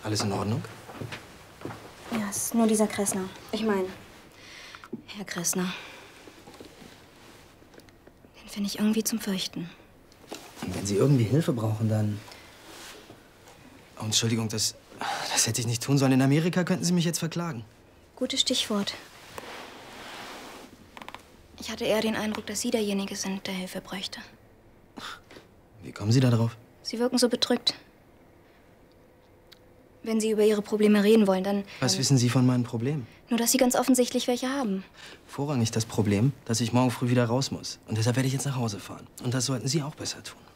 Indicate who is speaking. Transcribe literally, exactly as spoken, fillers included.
Speaker 1: Alles in Ordnung?
Speaker 2: Ja, es ist nur dieser Kressner. Ich meine, Herr Kressner. Den finde ich irgendwie zum Fürchten.
Speaker 1: Und wenn Sie irgendwie Hilfe brauchen, dann... Oh, Entschuldigung, das, das hätte ich nicht tun sollen. In Amerika könnten Sie mich jetzt verklagen.
Speaker 2: Gutes Stichwort. Ich hatte eher den Eindruck, dass Sie derjenige sind, der Hilfe bräuchte.
Speaker 1: Wie kommen Sie da drauf?
Speaker 2: Sie wirken so bedrückt. Wenn Sie über Ihre Probleme reden wollen, dann...
Speaker 1: Was
Speaker 2: dann
Speaker 1: wissen Sie von meinen Problemen?
Speaker 2: Nur, dass Sie ganz offensichtlich welche haben.
Speaker 1: Vorrangig das Problem, dass ich morgen früh wieder raus muss. Und deshalb werde ich jetzt nach Hause fahren. Und das sollten Sie auch besser tun.